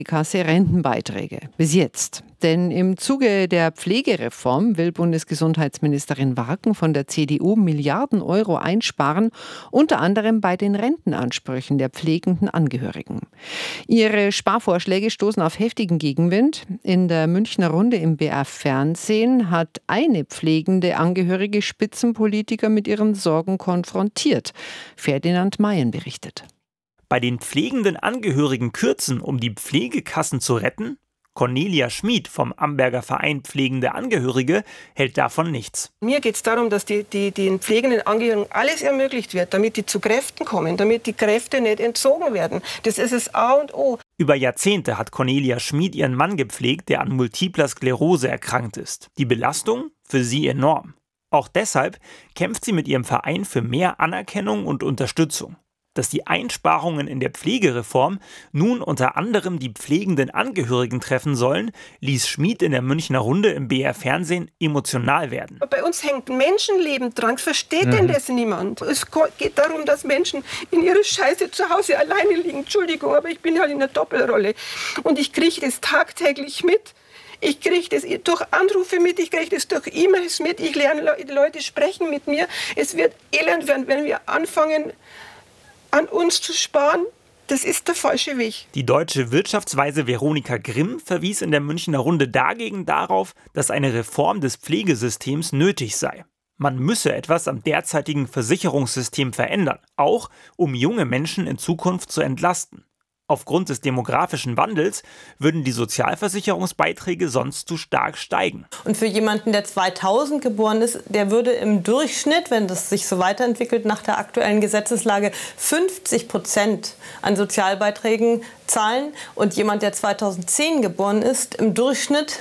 Kasse Rentenbeiträge. Bis jetzt. Denn im Zuge der Pflegereform will Bundesgesundheitsministerin Warken von der CDU Milliarden Euro einsparen, unter anderem bei den Rentenansprüchen der pflegenden Angehörigen. Ihre Sparvorschläge stoßen auf heftigen Gegenwind. In der Münchner Runde im BR Fernsehen hat eine pflegende Angehörige Spitzenpolitiker mit ihren Sorgen konfrontiert. Ferdinand Mayen berichtet. Bei den pflegenden Angehörigen kürzen, um die Pflegekassen zu retten? Cornelia Schmid vom Amberger Verein Pflegende Angehörige hält davon nichts. Mir geht es darum, dass den pflegenden Angehörigen alles ermöglicht wird, damit die zu Kräften kommen, damit die Kräfte nicht entzogen werden. Das ist das A und O. Über Jahrzehnte hat Cornelia Schmid ihren Mann gepflegt, der an multipler Sklerose erkrankt ist. Die Belastung? Für sie enorm. Auch deshalb kämpft sie mit ihrem Verein für mehr Anerkennung und Unterstützung. Dass die Einsparungen in der Pflegereform nun unter anderem die pflegenden Angehörigen treffen sollen, ließ Schmid in der Münchner Runde im BR Fernsehen emotional werden. Bei uns hängt ein Menschenleben dran. Versteht denn das niemand? Es geht darum, dass Menschen in ihrer Scheiße zu Hause alleine liegen. Entschuldigung, aber ich bin halt in einer Doppelrolle. Und ich kriege das tagtäglich mit. Ich kriege das durch Anrufe mit, ich kriege das durch E-Mails mit. Ich lerne, Leute sprechen mit mir. Es wird elend werden, wenn wir anfangen, an uns zu sparen. Das ist der falsche Weg. Die deutsche Wirtschaftsweise Veronika Grimm verwies in der Münchner Runde dagegen darauf, dass eine Reform des Pflegesystems nötig sei. Man müsse etwas am derzeitigen Versicherungssystem verändern, auch um junge Menschen in Zukunft zu entlasten. Aufgrund des demografischen Wandels würden die Sozialversicherungsbeiträge sonst zu stark steigen. Und für jemanden, der 2000 geboren ist, der würde im Durchschnitt, wenn das sich so weiterentwickelt, nach der aktuellen Gesetzeslage 50% an Sozialbeiträgen zahlen. Und jemand, der 2010 geboren ist, im Durchschnitt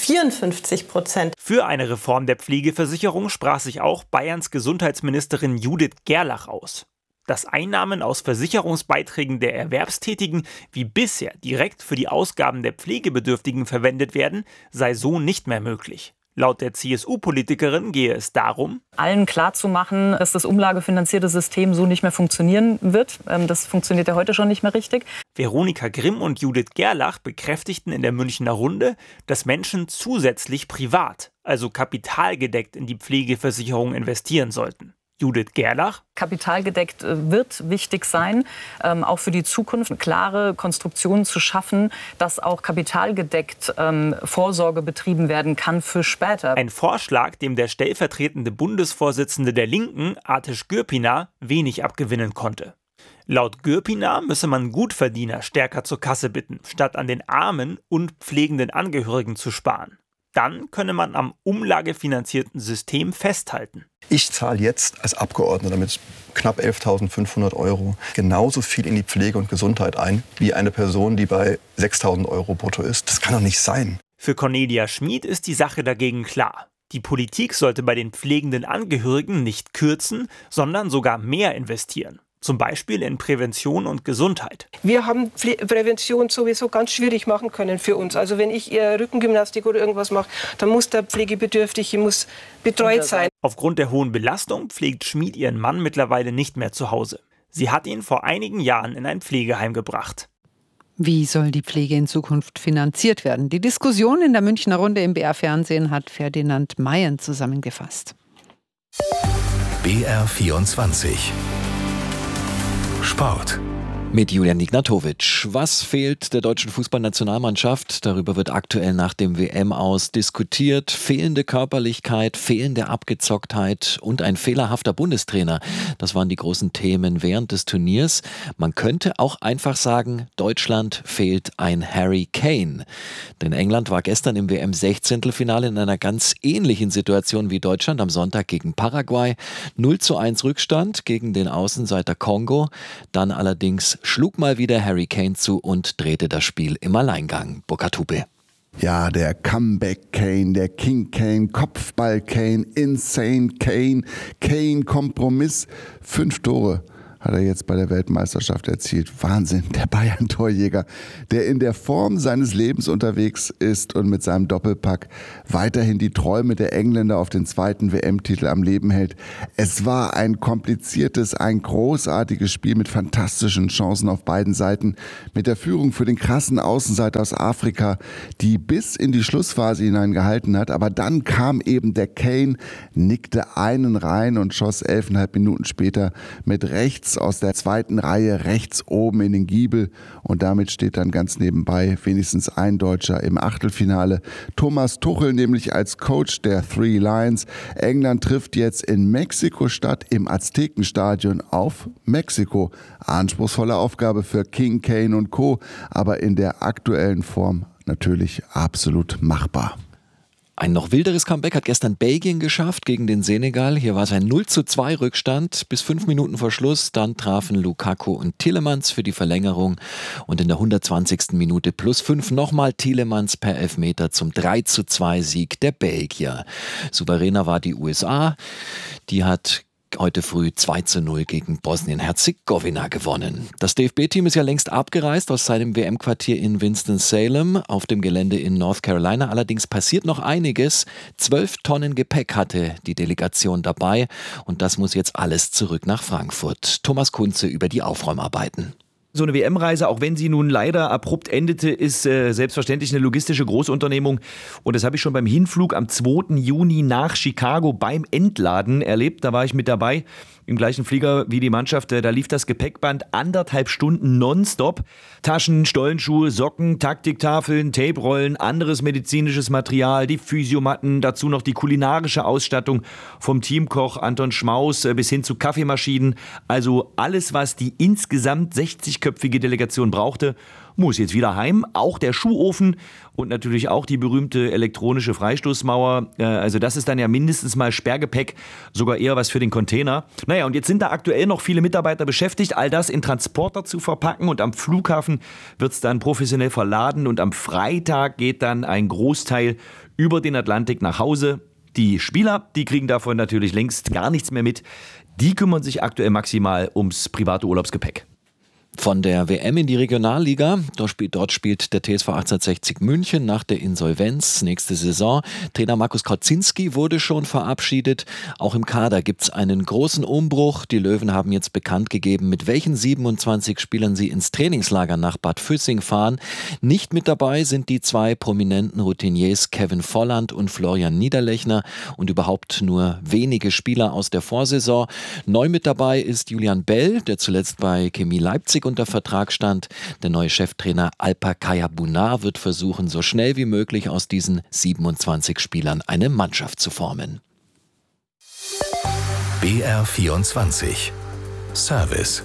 54%. Für eine Reform der Pflegeversicherung sprach sich auch Bayerns Gesundheitsministerin Judith Gerlach aus. Dass Einnahmen aus Versicherungsbeiträgen der Erwerbstätigen wie bisher direkt für die Ausgaben der Pflegebedürftigen verwendet werden, sei so nicht mehr möglich. Laut der CSU-Politikerin gehe es darum, allen klarzumachen, dass das umlagefinanzierte System so nicht mehr funktionieren wird. Das funktioniert ja heute schon nicht mehr richtig. Veronika Grimm und Judith Gerlach bekräftigten in der Münchner Runde, dass Menschen zusätzlich privat, also kapitalgedeckt in die Pflegeversicherung investieren sollten. Judith Gerlach. Kapitalgedeckt wird wichtig sein, auch für die Zukunft eine klare Konstruktion zu schaffen, dass auch kapitalgedeckt Vorsorge betrieben werden kann für später. Ein Vorschlag, dem der stellvertretende Bundesvorsitzende der Linken, Artisch Gürpiner, wenig abgewinnen konnte. Laut Gürpiner müsse man Gutverdiener stärker zur Kasse bitten, statt an den armen und pflegenden Angehörigen zu sparen. Dann könne man am umlagefinanzierten System festhalten. Ich zahle jetzt als Abgeordneter mit knapp 11.500 € genauso viel in die Pflege und Gesundheit ein, wie eine Person, die bei 6.000 € brutto ist. Das kann doch nicht sein. Für Cornelia Schmid ist die Sache dagegen klar. Die Politik sollte bei den pflegenden Angehörigen nicht kürzen, sondern sogar mehr investieren. Zum Beispiel in Prävention und Gesundheit. Wir haben Prävention sowieso ganz schwierig machen können für uns. Also wenn ich Rückengymnastik oder irgendwas mache, dann muss der Pflegebedürftige betreut sein. Aufgrund der hohen Belastung pflegt Schmid ihren Mann mittlerweile nicht mehr zu Hause. Sie hat ihn vor einigen Jahren in ein Pflegeheim gebracht. Wie soll die Pflege in Zukunft finanziert werden? Die Diskussion in der Münchner Runde im BR Fernsehen hat Ferdinand Mayen zusammengefasst. BR 24 Sport. Mit Julian Ignatowitsch. Was fehlt der deutschen Fußballnationalmannschaft? Darüber wird aktuell nach dem WM-Aus diskutiert. Fehlende Körperlichkeit, fehlende Abgezocktheit und ein fehlerhafter Bundestrainer. Das waren die großen Themen während des Turniers. Man könnte auch einfach sagen, Deutschland fehlt ein Harry Kane. Denn England war gestern im WM-16-Finale in einer ganz ähnlichen Situation wie Deutschland am Sonntag gegen Paraguay. 0:1 Rückstand gegen den Außenseiter Kongo. Dann allerdings schlug mal wieder Harry Kane zu und drehte das Spiel im Alleingang. Burkhard Hupe. Ja, der Comeback Kane, der King Kane, Kopfball Kane, Insane Kane, Kane Kompromiss, 5 Tore. hat er jetzt bei der Weltmeisterschaft erzielt. Wahnsinn, der Bayern-Torjäger, der in der Form seines Lebens unterwegs ist und mit seinem Doppelpack weiterhin die Träume der Engländer auf den zweiten WM-Titel am Leben hält. Es war ein kompliziertes, ein großartiges Spiel mit fantastischen Chancen auf beiden Seiten, mit der Führung für den krassen Außenseiter aus Afrika, die bis in die Schlussphase hinein gehalten hat. Aber dann kam eben der Kane, nickte einen rein und schoss 11,5 Minuten später mit rechts aus der zweiten Reihe rechts oben in den Giebel und damit steht dann ganz nebenbei wenigstens ein Deutscher im Achtelfinale. Thomas Tuchel nämlich als Coach der Three Lions. England trifft jetzt in Mexiko-Stadt im Aztekenstadion auf Mexiko. Anspruchsvolle Aufgabe für King, Kane und Co., aber in der aktuellen Form natürlich absolut machbar. Ein noch wilderes Comeback hat gestern Belgien geschafft gegen den Senegal. Hier war es ein 0:2 Rückstand bis 5 Minuten vor Schluss. Dann trafen Lukaku und Tielemans für die Verlängerung. Und in der 120. Minute +5 nochmal Tielemans per Elfmeter zum 3:2 Sieg der Belgier. Souveräner war die USA. Die hat heute früh 2:0 gegen Bosnien-Herzegowina gewonnen. Das DFB-Team ist ja längst abgereist aus seinem WM-Quartier in Winston-Salem auf dem Gelände in North Carolina. Allerdings passiert noch einiges. 12 Tonnen Gepäck hatte die Delegation dabei und das muss jetzt alles zurück nach Frankfurt. Thomas Kunze über die Aufräumarbeiten. So eine WM-Reise, auch wenn sie nun leider abrupt endete, ist selbstverständlich eine logistische Großunternehmung. Und das habe ich schon beim Hinflug am 2. Juni nach Chicago beim Entladen erlebt. Da war ich mit dabei, im gleichen Flieger wie die Mannschaft. Da lief das Gepäckband 1,5 Stunden nonstop. Taschen, Stollenschuhe, Socken, Taktiktafeln, Tape-Rollen, anderes medizinisches Material, die Physiomatten, dazu noch die kulinarische Ausstattung vom Teamkoch Anton Schmaus bis hin zu Kaffeemaschinen. Also alles, was die insgesamt 60-köpfige Delegation brauchte, muss jetzt wieder heim. Auch der Schuhofen und natürlich auch die berühmte elektronische Freistoßmauer. Also das ist dann ja mindestens mal Sperrgepäck, sogar eher was für den Container. Naja, und jetzt sind da aktuell noch viele Mitarbeiter beschäftigt, all das in Transporter zu verpacken. Und am Flughafen wird es dann professionell verladen. Und am Freitag geht dann ein Großteil über den Atlantik nach Hause. Die Spieler, die kriegen davon natürlich längst gar nichts mehr mit. Die kümmern sich aktuell maximal ums private Urlaubsgepäck. Von der WM in die Regionalliga. Dort spielt der TSV 1860 München nach der Insolvenz nächste Saison. Trainer Markus Kautzinski wurde schon verabschiedet. Auch im Kader gibt es einen großen Umbruch. Die Löwen haben jetzt bekannt gegeben, mit welchen 27 Spielern sie ins Trainingslager nach Bad Füssing fahren. Nicht mit dabei sind die 2 prominenten Routiniers Kevin Volland und Florian Niederlechner und überhaupt nur wenige Spieler aus der Vorsaison. Neu mit dabei ist Julian Bell, der zuletzt bei Chemie Leipzig unter Vertrag stand. Der neue Cheftrainer Alper Kayabunar wird versuchen, so schnell wie möglich aus diesen 27 Spielern eine Mannschaft zu formen. BR24 Service.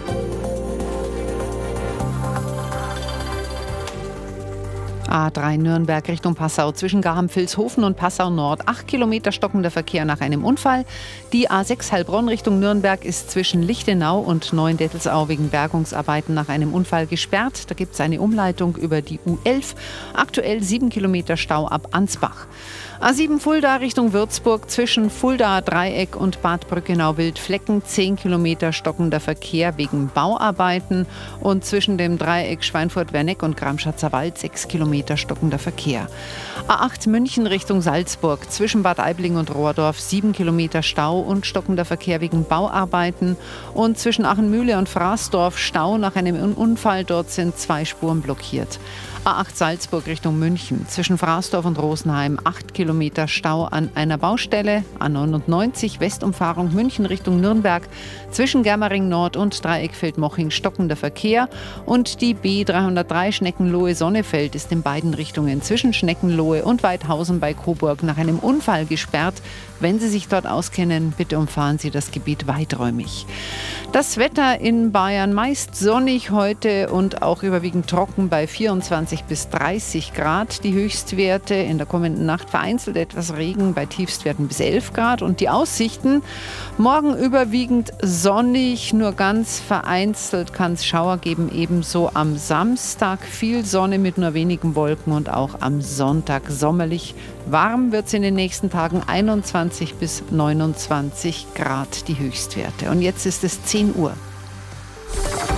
A3 Nürnberg Richtung Passau zwischen Garham-Vilshofen und Passau Nord. 8 Kilometer stockender Verkehr nach einem Unfall. Die A6 Heilbronn Richtung Nürnberg ist zwischen Lichtenau und Neuendettelsau wegen Bergungsarbeiten nach einem Unfall gesperrt. Da gibt es eine Umleitung über die U11. Aktuell 7 Kilometer Stau ab Ansbach. A7 Fulda Richtung Würzburg zwischen Fulda Dreieck und Bad Brückenau-Wildflecken 10 Kilometer stockender Verkehr wegen Bauarbeiten und zwischen dem Dreieck Schweinfurt-Werneck und Gramschatzer Wald 6 Kilometer stockender Verkehr. A8 München Richtung Salzburg zwischen Bad Aibling und Rohrdorf 7 Kilometer Stau und stockender Verkehr wegen Bauarbeiten und zwischen Achenmühle und Fraßdorf Stau nach einem Unfall. Dort sind 2 Spuren blockiert. A8 Salzburg Richtung München. Zwischen Fraßdorf und Rosenheim 8 Kilometer Stau an einer Baustelle. A99 Westumfahrung München Richtung Nürnberg. Zwischen Germering Nord und Dreieckfeld-Moching stockender Verkehr. Und die B303 Schneckenlohe-Sonnefeld ist in beiden Richtungen zwischen Schneckenlohe und Weidhausen bei Coburg nach einem Unfall gesperrt. Wenn Sie sich dort auskennen, bitte umfahren Sie das Gebiet weiträumig. Das Wetter in Bayern meist sonnig heute und auch überwiegend trocken bei 24 bis 30 Grad. Die Höchstwerte in der kommenden Nacht vereinzelt etwas Regen bei Tiefstwerten bis 11 Grad. Und die Aussichten morgen überwiegend sonnig, nur ganz vereinzelt kann es Schauer geben. Ebenso am Samstag viel Sonne mit nur wenigen Wolken und auch am Sonntag sommerlich. Warm wird es in den nächsten Tagen 21 bis 29 Grad die Höchstwerte. Und jetzt ist es 10 Uhr.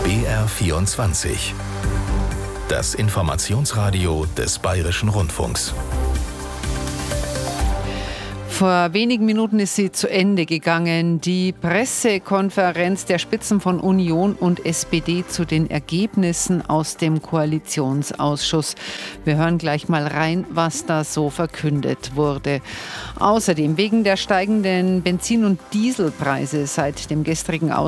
BR24. Das Informationsradio des Bayerischen Rundfunks. Vor wenigen Minuten ist sie zu Ende gegangen. Die Pressekonferenz der Spitzen von Union und SPD zu den Ergebnissen aus dem Koalitionsausschuss. Wir hören gleich mal rein, was da so verkündet wurde. Außerdem wegen der steigenden Benzin- und Dieselpreise seit dem gestrigen